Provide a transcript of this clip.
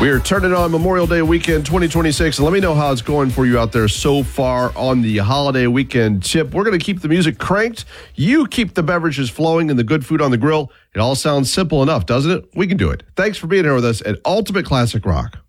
We are turning on Memorial Day weekend 2026, and let me know how it's going for you out there so far on the holiday weekend. Chip, we're going to keep the music cranked. You keep the beverages flowing and the good food on the grill. It all sounds simple enough, doesn't it? We can do it. Thanks for being here with us at Ultimate Classic Rock.